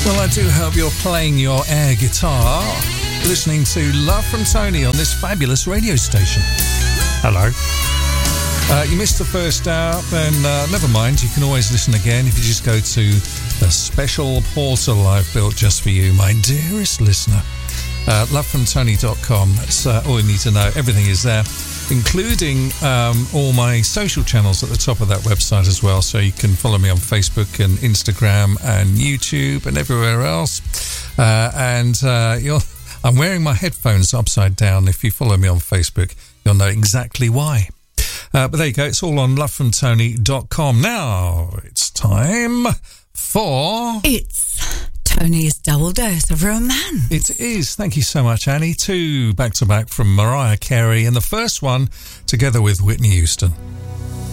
Well, I do hope you're playing your air guitar, listening to Love from Tony on this fabulous radio station. Hello. You missed the first hour, then never mind. You can always listen again if you just go to the special portal I've built just for you, my dearest listener. lovefromtony.com. That's all you need to know. Everything is there, including all my social channels at the top of that website as well. So you can follow me on Facebook and Instagram and YouTube and everywhere else. I'm wearing my headphones upside down. If you follow me on Facebook, you'll know exactly why. But there you go. It's all on lovefromtony.com. Now it's time for... It's Tony's Double Dose of Romance. It is. Thank you so much, Annie. 2 back-to-back from Mariah Carey, and the first one together with Whitney Houston.